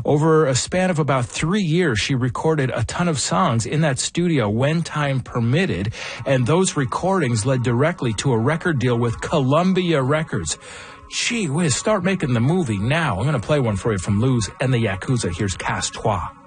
Over a span of about 3 years, she recorded a ton of songs in that studio when time permitted, and those recordings led directly to a record deal with Columbia Records. Gee whiz, start making the movie now. I'm going to play one for you from Luz and the Yakuza. Here's Casse Toi.